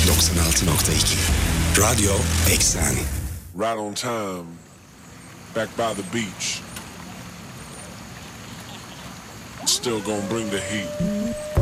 96.2 Radyo Eksen. Right on time, back by the beach. Still gonna bring the heat.